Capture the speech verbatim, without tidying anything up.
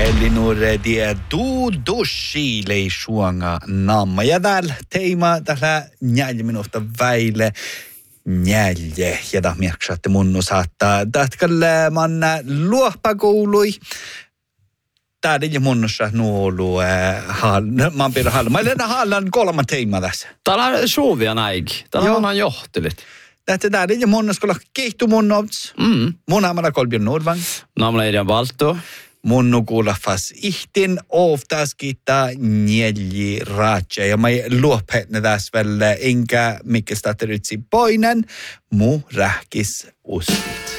Elinor dia du dushi lei suanga namma. Ja täällä teema tällä neljä minuutta väille neljä. Ja tämä merkitsee mun saattaa. Tätkällä manna luohpakoului. Täällä ei munnossa nuolu. Mä oon pidä hallan. Mä olen hallan kolman teema tässä. Täällä on suuvia näikin. Täällä on johtilit. Tätä täällä ei munnossa kolla keihtu munnovts. Mm. Mun amalla kolbion nordvang. Namla ei valtu. Mun nukulafas ihtin oftas kita neljä raatja. Ja mä luopetne tässä vielä enkä mikä stateritsi poinen mu rähkis ustit.